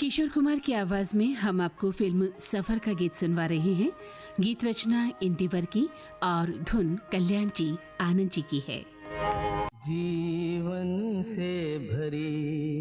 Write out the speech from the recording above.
किशोर कुमार की आवाज में हम आपको फिल्म सफर का गीत सुनवा रहे हैं। गीत रचना इंदिवर की और धुन कल्याण जी आनंद जी की है। जीवन से भरी